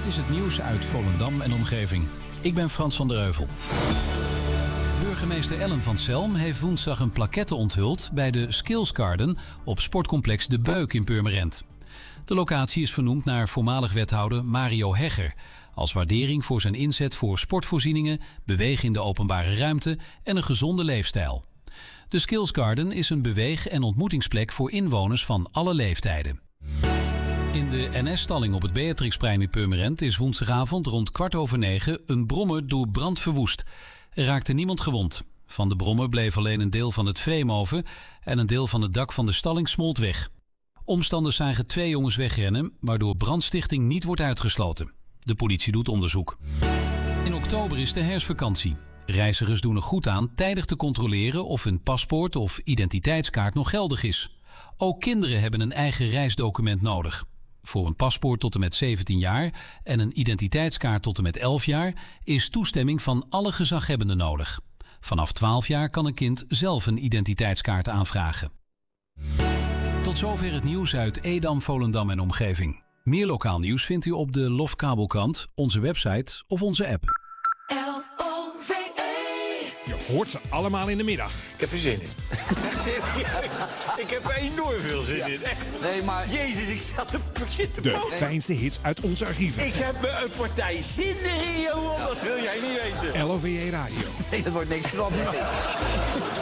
is het nieuws uit Volendam en omgeving. Ik ben Frans van der Heuvel. Burgemeester Ellen van Selm heeft woensdag een plaquette onthuld bij de Skills Garden op sportcomplex De Beuk in Purmerend. De locatie is vernoemd naar voormalig wethouder Mario Hegger, als waardering voor zijn inzet voor sportvoorzieningen, bewegen in de openbare ruimte en een gezonde leefstijl. De Skills Garden is een beweeg- en ontmoetingsplek voor inwoners van alle leeftijden. In de NS-stalling op het Beatrixplein in Purmerend is woensdagavond rond 9:15 een brommer door brand verwoest. Er raakte niemand gewond. Van de brommer bleef alleen een deel van het frame over en een deel van het dak van de stalling smolt weg. Omstanders zagen 2 jongens wegrennen, waardoor brandstichting niet wordt uitgesloten. De politie doet onderzoek. In oktober is de herfstvakantie. Reizigers doen er goed aan tijdig te controleren of hun paspoort of identiteitskaart nog geldig is. Ook kinderen hebben een eigen reisdocument nodig. Voor een paspoort tot en met 17 jaar en een identiteitskaart tot en met 11 jaar is toestemming van alle gezaghebbenden nodig. Vanaf 12 jaar kan een kind zelf een identiteitskaart aanvragen. Tot zover het nieuws uit Edam, Volendam en omgeving. Meer lokaal nieuws vindt u op de Lofkabelkrant, onze website of onze app. L-O-V-E. Je hoort ze allemaal in de middag. Ik heb er zin in. Echt serieus. Ik heb er enorm veel zin in. Echt. Nee, maar... Jezus, ik zit te De poten. fijnste hits uit onze archieven. Ik heb me een partij zin erin, jongen. Dat wil jij niet weten. LOVE Radio. Nee, dat wordt niks van.